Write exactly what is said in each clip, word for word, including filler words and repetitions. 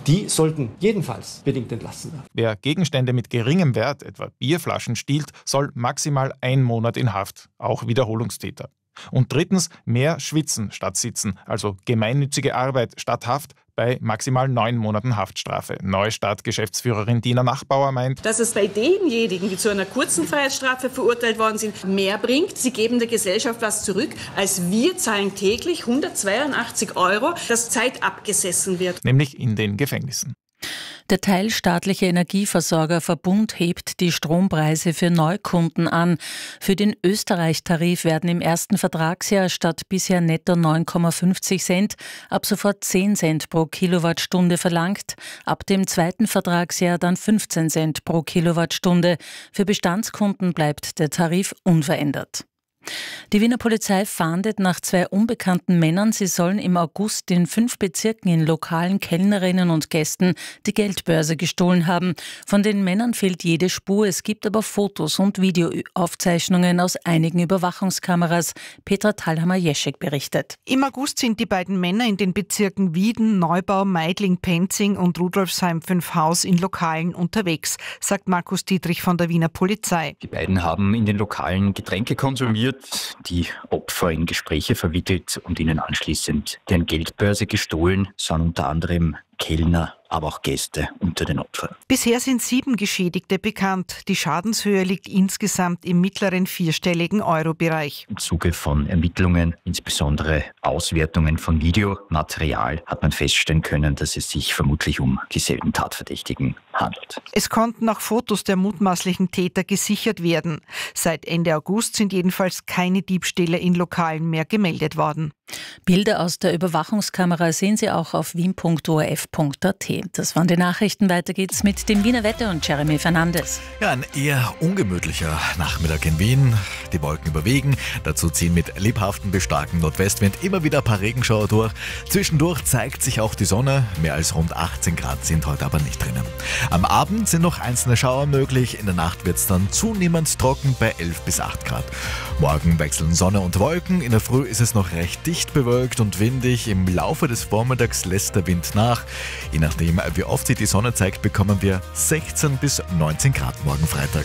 die sollten jedenfalls bedingt entlassen werden. Wer Gegenstände mit geringem Wert, etwa Bierflaschen, stiehlt, soll maximal einen Monat in Haft, auch Wiederholungstäter. Und drittens, mehr schwitzen statt sitzen, also gemeinnützige Arbeit statt Haft bei maximal neun Monaten Haftstrafe. Neustadt-Geschäftsführerin Dina Nachbauer meint, dass es bei denjenigen, die zu einer kurzen Freiheitsstrafe verurteilt worden sind, mehr bringt. Sie geben der Gesellschaft was zurück, als wir zahlen täglich hundertzweiundachtzig Euro, dass Zeit abgesessen wird. Nämlich in den Gefängnissen. Der teilstaatliche Energieversorger Verbund hebt die Strompreise für Neukunden an. Für den Österreich-Tarif werden im ersten Vertragsjahr statt bisher netto neun Komma fünfzig Cent ab sofort zehn Cent pro Kilowattstunde verlangt. Ab dem zweiten Vertragsjahr dann fünfzehn Cent pro Kilowattstunde. Für Bestandskunden bleibt der Tarif unverändert. Die Wiener Polizei fahndet nach zwei unbekannten Männern. Sie sollen im August in fünf Bezirken in lokalen Kellnerinnen und Gästen die Geldbörse gestohlen haben. Von den Männern fehlt jede Spur. Es gibt aber Fotos und Videoaufzeichnungen aus einigen Überwachungskameras. Petra Thalhammer-Jeschek berichtet. Im August sind die beiden Männer in den Bezirken Wieden, Neubau, Meidling, Penzing und Rudolfsheim fünf Haus in Lokalen unterwegs, sagt Markus Dietrich von der Wiener Polizei. Die beiden haben in den Lokalen Getränke konsumiert, die Opfer in Gespräche verwickelt und ihnen anschließend deren Geldbörse gestohlen, sind unter anderem Kellner, aber auch Gäste unter den Opfern. Bisher sind sieben Geschädigte bekannt. Die Schadenshöhe liegt insgesamt im mittleren vierstelligen Euro-Bereich. Im Zuge von Ermittlungen, insbesondere Auswertungen von Videomaterial, hat man feststellen können, dass es sich vermutlich um dieselben Tatverdächtigen handelt. Es konnten auch Fotos der mutmaßlichen Täter gesichert werden. Seit Ende August sind jedenfalls keine Diebstähle in Lokalen mehr gemeldet worden. Bilder aus der Überwachungskamera sehen Sie auch auf wien punkt o r f punkt a t. Das waren die Nachrichten. Weiter geht's mit dem Wiener Wetter und Jeremy Fernandes. Ja, ein eher ungemütlicher Nachmittag in Wien. Die Wolken überwiegen. Dazu ziehen mit lebhaftem bis starkem Nordwestwind immer wieder ein paar Regenschauer durch. Zwischendurch zeigt sich auch die Sonne. Mehr als rund achtzehn Grad sind heute aber nicht drinnen. Am Abend sind noch einzelne Schauer möglich. In der Nacht wird es dann zunehmend trocken bei elf bis acht Grad. Morgen wechseln Sonne und Wolken. In der Früh ist es noch recht dicht bewölkt und windig. Im Laufe des Vormittags lässt der Wind nach. Je nachdem, wie oft sich die Sonne zeigt, bekommen wir sechzehn bis neunzehn Grad morgen Freitag.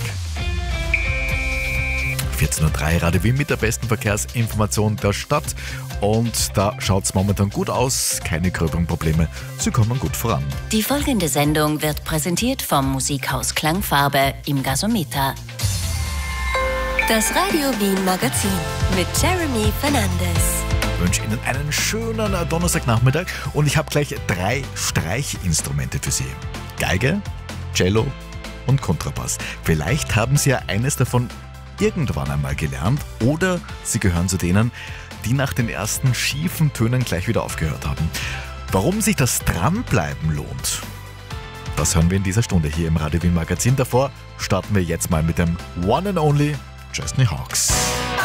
vierzehn Uhr drei Radio Wien mit der besten Verkehrsinformation der Stadt. Und da schaut es momentan gut aus, keine gröberen Probleme, sie kommen gut voran. Die folgende Sendung wird präsentiert vom Musikhaus Klangfarbe im Gasometer. Das Radio Wien Magazin mit Jeremy Fernandes. Ich wünsche Ihnen einen schönen Donnerstagnachmittag und ich habe gleich drei Streichinstrumente für Sie. Geige, Cello und Kontrabass. Vielleicht haben Sie ja eines davon irgendwann einmal gelernt oder Sie gehören zu denen, die nach den ersten schiefen Tönen gleich wieder aufgehört haben. Warum sich das Dranbleiben lohnt, das hören wir in dieser Stunde hier im Radio Wien Magazin. Davor starten wir jetzt mal mit dem One and Only Chesney Hawkes.